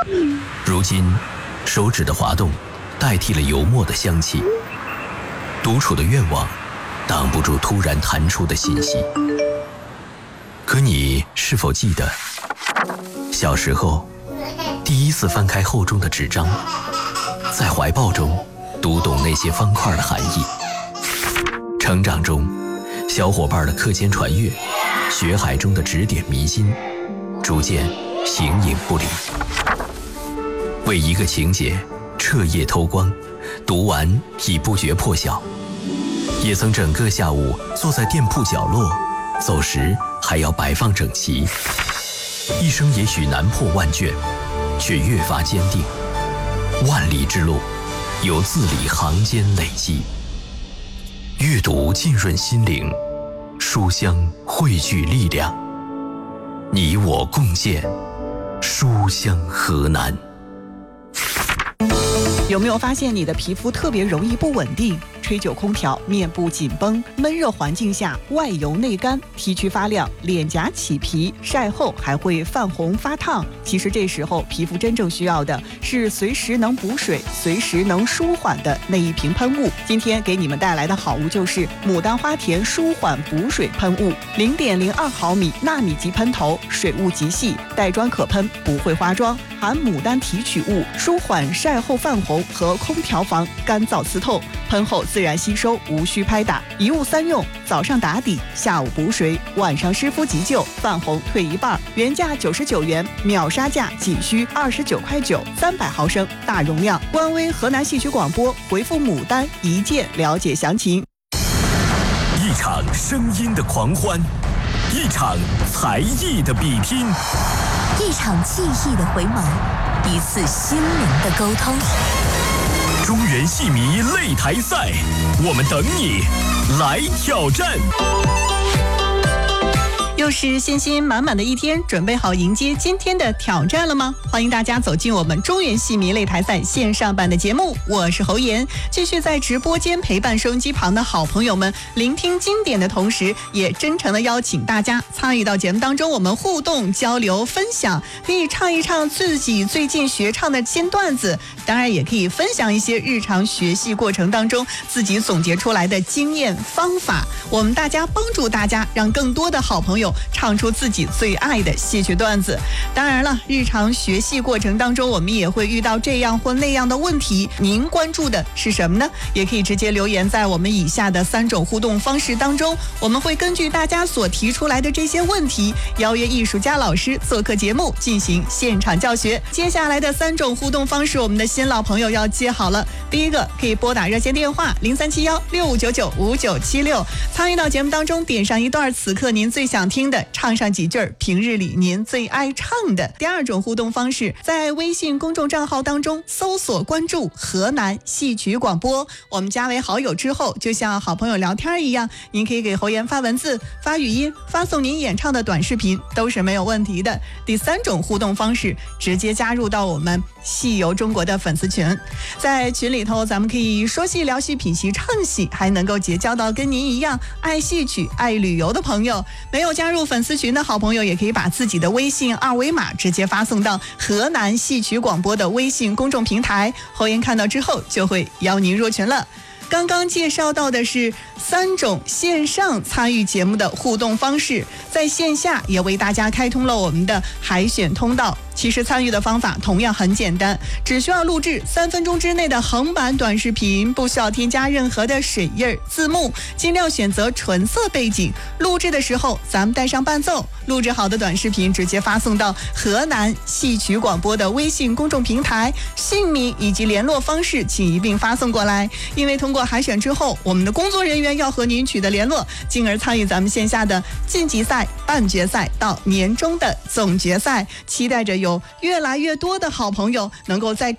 如今，手指的滑动代替了油墨的香气，独处的愿望挡不住突然弹出的信息。可你是否记得，小时候第一次翻开厚重的纸张，在怀抱中读懂那些方块的含义？成长中，小伙伴的课间传阅，学海中的指点迷津，逐渐形影不离。为一个情节彻夜偷光，读完已不觉破晓。也曾整个下午坐在店铺角落，走时还要摆放整齐。一生也许难破万卷，却越发坚定。万里之路，由字里行间累积。阅读浸润心灵，书香汇聚力量。你我共建书香河南。 有没有发现你的皮肤特别容易不稳定？吹久空调，面部紧绷，闷热环境下外油内干，T 区发亮，脸颊起皮，晒后还会泛红发烫。其实这时候皮肤真正需要的是随时能补水、随时能舒缓的那一瓶喷雾。今天给你们带来的好物就是牡丹花田舒缓补水喷雾，0.02毫米纳米级喷头，水雾极细，带砖可喷，不会花妆，含牡丹提取物，舒缓晒后泛红和空调房干燥刺痛，喷后自然吸收，无需拍打，一物三用，早上打底，下午补水，晚上湿敷急救，泛红退一半。原价99元，秒杀价仅需29.9块，300毫升，大容量。官微河南戏曲广播回复牡丹一键了解详情。 一场声音的狂欢，一场才艺的比拼， 一场记忆的回眸，一次心灵的沟通。 中原戏迷擂台赛，我们等你来挑战。 又是信心满满的一天，准备好迎接今天的挑战了吗？欢迎大家走进我们中原戏迷擂台赛线上版的节目，我是侯妍，继续在直播间陪伴收音机旁的好朋友们聆听经典的同时，也真诚的邀请大家参与到节目当中，我们互动交流分享，可以唱一唱自己最近学唱的新段子，当然也可以分享一些日常学习过程当中自己总结出来的经验方法，我们大家帮助大家让更多的好朋友唱出自己最爱的戏曲段子。当然了，日常学戏过程当中我们也会遇到这样或那样的问题，您关注的是什么呢？也可以直接留言在我们以下的3种互动方式当中，我们会根据大家所提出来的这些问题，邀约艺术家老师做客节目进行现场教学。接下来的3种互动方式，我们的新老朋友要接好了。第一个可以拨打热线电话037165995976，参与到节目当中，点上一段此刻您最想听的，唱上几句平日里您最爱唱的。第二种互动方式，在微信公众账号当中搜索关注河南戏曲广播，我们加为好友之后，就像好朋友聊天一样，您可以给侯妍发文字、发语音、发送您演唱的短视频，都是没有问题的。第3种互动方式，直接加入到我们戏游中国的粉丝群，在群里头咱们可以说戏聊戏品戏唱戏，还能够结交到跟您一样爱戏曲爱旅游的朋友。没有加入粉丝群的好朋友，也可以把自己的微信2维码直接发送到河南戏曲广播的微信公众平台，侯妍看到之后就会邀您入群了。刚刚介绍到的是3种线上参与节目的互动方式，在线下也为大家开通了我们的海选通道。其实参与的方法同样很简单，只需要录制3分钟之内的横版短视频，不需要添加任何的水印字幕，尽量选择纯色背景。录制的时候咱们带上伴奏，录制好的短视频直接发送到河南戏曲广播的微信公众平台，姓名以及联络方式请一并发送过来。因为通过海选之后，我们的工作人员要和您取得联络，进而参与咱们线下的晋级赛、半决赛到年终的总决赛。期待着有越来越多的好朋友能够在